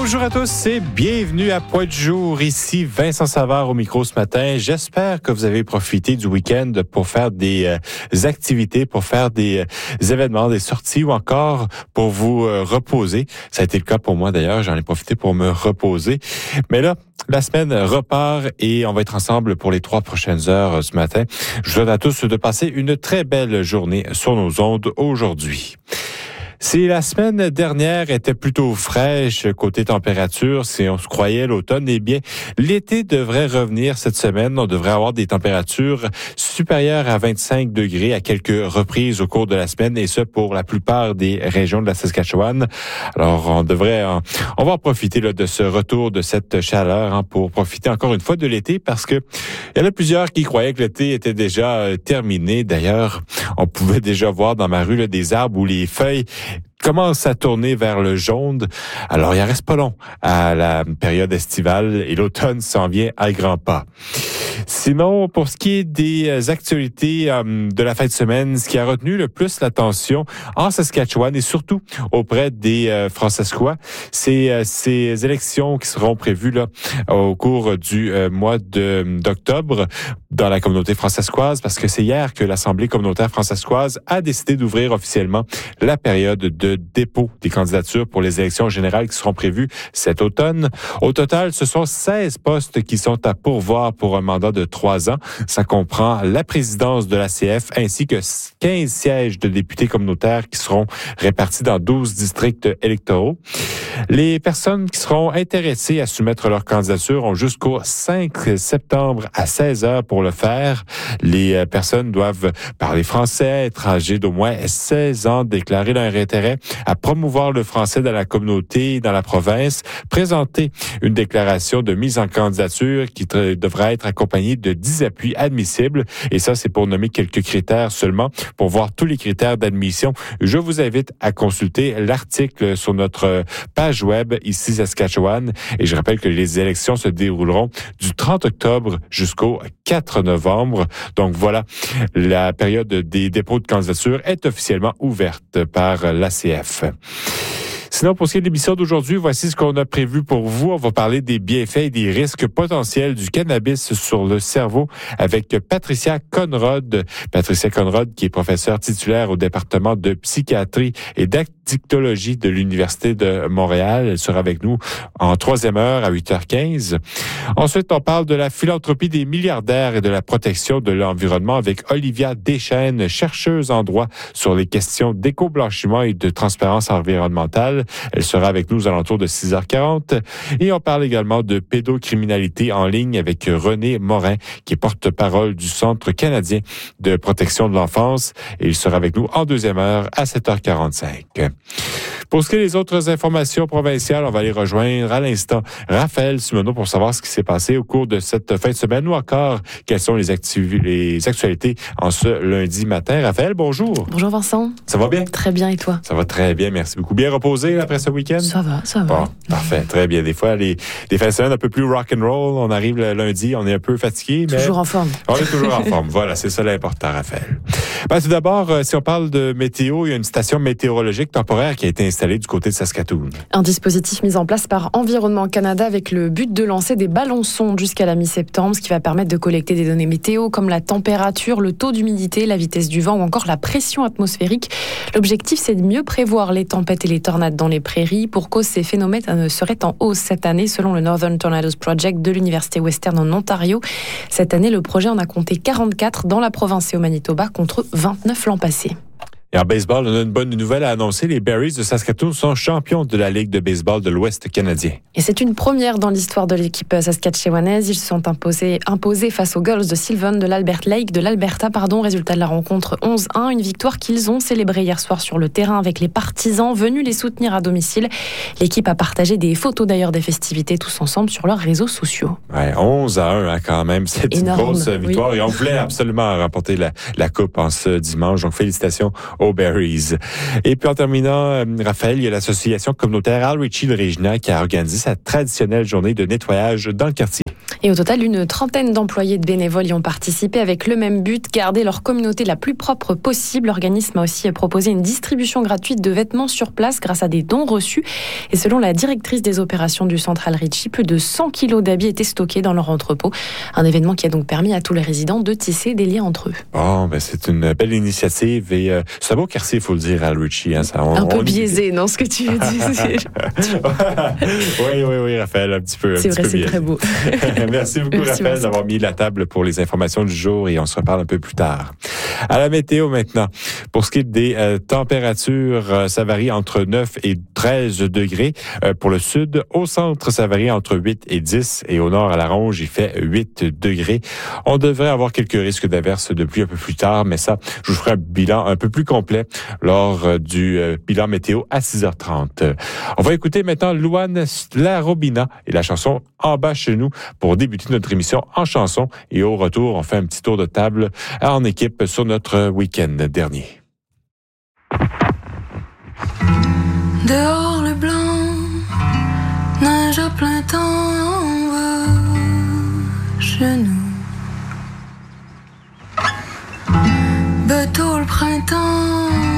Bonjour à tous et bienvenue à Point de jour. Ici Vincent Savard au micro ce matin. J'espère que vous avez profité du week-end pour faire des activités, pour faire des événements, des sorties ou encore pour vous reposer. Ça a été le cas pour moi d'ailleurs. J'en ai profité pour me reposer. Mais là, la semaine repart et on va être ensemble pour les 3 prochaines heures ce matin. Je vous souhaite à tous de passer une très belle journée sur nos ondes aujourd'hui. Si la semaine dernière était plutôt fraîche côté température, si on se croyait l'automne, eh bien, l'été devrait revenir cette semaine. On devrait avoir des températures supérieures à 25 degrés à quelques reprises au cours de la semaine, et ce pour la plupart des régions de la Saskatchewan. Alors, on va en profiter là, de ce retour de cette chaleur pour profiter encore une fois de l'été, parce que il y en a plusieurs qui croyaient que l'été était déjà terminé. D'ailleurs, on pouvait déjà voir dans ma rue là, des arbres où les feuilles commence à tourner vers le jaune. Alors, il en reste pas long à la période estivale et l'automne s'en vient à grands pas. Sinon, pour ce qui est des actualités de la fin de semaine, ce qui a retenu le plus l'attention en Saskatchewan et surtout auprès des Francescois, c'est ces élections qui seront prévues là au cours du mois d'octobre dans la communauté francescoise, parce que c'est hier que l'Assemblée communautaire francescoise a décidé d'ouvrir officiellement la période de dépôt des candidatures pour les élections générales qui seront prévues cet automne. Au total, ce sont 16 postes qui sont à pourvoir pour un mandat de 3 ans. Ça comprend la présidence de l'ACF ainsi que 15 sièges de députés communautaires qui seront répartis dans 12 districts électoraux. Les personnes qui seront intéressées à soumettre leur candidature ont jusqu'au 5 septembre à 16 heures pour le faire. Les personnes doivent parler français, être âgées d'au moins 16 ans, déclarer leur intérêt à promouvoir le français dans la communauté, dans la province, présenter une déclaration de mise en candidature qui devra être accompagnée de 10 appuis admissibles. Et ça, c'est pour nommer quelques critères seulement. Pour voir tous les critères d'admission, je vous invite à consulter l'article sur notre page web ici Saskatchewan. Et je rappelle que les élections se dérouleront du 30 octobre jusqu'au 4 novembre. Donc voilà, la période des dépôts de candidature est officiellement ouverte par l'ACF. Sinon, pour ce qui est de l'émission d'aujourd'hui, voici ce qu'on a prévu pour vous. On va parler des bienfaits et des risques potentiels du cannabis sur le cerveau avec Patricia Conrod. Patricia Conrod, qui est professeure titulaire au département de psychiatrie et d'addictologie de l'Université de Montréal. Elle sera avec nous en 3e heure à 8h15. Ensuite, on parle de la philanthropie des milliardaires et de la protection de l'environnement avec Olivia Deschênes, chercheuse en droit sur les questions d'éco-blanchiment et de transparence environnementale. Elle sera avec nous aux alentours de 6h40. Et on parle également de pédocriminalité en ligne avec René Morin, qui est porte-parole du Centre canadien de protection de l'enfance. Et il sera avec nous en 2e heure à 7h45. Pour ce qui est des autres informations provinciales, on va aller rejoindre à l'instant Raphaël Simoneau pour savoir ce qui s'est passé au cours de cette fin de semaine ou encore quelles sont les actualités en ce lundi matin. Raphaël, bonjour. Bonjour Vincent. Ça va bien? Très bien, et toi? Ça va très bien, merci beaucoup. Bien reposé après ce week-end? Ça va. Bon, parfait, très bien. Des fois, les fins de semaine un peu plus rock and roll, on arrive le lundi, on est un peu fatigué, mais toujours en forme. On est toujours en forme. Voilà, c'est ça l'important, Raphaël. Tout d'abord, si on parle de météo, il y a une station météorologique temporaire qui a été installée du côté de Saskatoon. Un dispositif mis en place par Environnement Canada avec le but de lancer des ballons sondes jusqu'à la mi-septembre, ce qui va permettre de collecter des données météo comme la température, le taux d'humidité, la vitesse du vent ou encore la pression atmosphérique. L'objectif, c'est de mieux prévoir les tempêtes et les tornades dans les prairies. Pour cause, ces phénomènes seraient en hausse cette année, selon le Northern Tornadoes Project de l'Université Western en Ontario. Cette année, le projet en a compté 44 dans la province et au Manitoba contre 29 l'an passé. Et en baseball, on a une bonne nouvelle à annoncer. Les Berries de Saskatoon sont champions de la Ligue de baseball de l'Ouest canadien. Et c'est une première dans l'histoire de l'équipe saskatchewanaise. Ils se sont imposés face aux Girls de Sylvan de l'Albert Lake de l'Alberta. Résultat de la rencontre 11-1. Une victoire qu'ils ont célébrée hier soir sur le terrain avec les partisans venus les soutenir à domicile. L'équipe a partagé des photos d'ailleurs des festivités tous ensemble sur leurs réseaux sociaux. Ouais, 11-1 quand même. C'est énorme, une grosse victoire. Oui. Et on voulait absolument remporter la coupe en ce dimanche. Donc félicitations aux Berries. Et puis en terminant, Raphaël, il y a l'association communautaire Al Ritchie de Regina qui a organisé sa traditionnelle journée de nettoyage dans le quartier. Et au total, une trentaine d'employés de bénévoles y ont participé avec le même but, garder leur communauté la plus propre possible. L'organisme a aussi proposé une distribution gratuite de vêtements sur place grâce à des dons reçus. Et selon la directrice des opérations du Central Ritchie, plus de 100 kilos d'habits étaient stockés dans leur entrepôt. Un événement qui a donc permis à tous les résidents de tisser des liens entre eux. Oh, ben c'est une belle initiative et c'est un beau quartier, il faut le dire, à Ritchie. Hein, un peu biaisé, non, ce que tu veux dire. oui, Raphaël, un petit peu. C'est vrai, c'est très beau. Merci beaucoup, Raphaël, d'avoir mis la table pour les informations du jour et on se reparle un peu plus tard. À la météo maintenant. Pour ce qui est des températures, ça varie entre 9 et 13 degrés pour le sud. Au centre, ça varie entre 8 et 10 et au nord, à la Ronge, il fait 8 degrés. On devrait avoir quelques risques d'averses de pluie un peu plus tard, mais ça, je vous ferai un bilan un peu plus complet lors du bilan météo à 6h30. On va écouter maintenant Louane Larobina et la chanson En bas chez nous pour débuter notre émission en chanson. Et au retour, on fait un petit tour de table en équipe sur notre week-end dernier. Dehors le blanc, neige à plein temps, en bas chez nous. Bateau le printemps,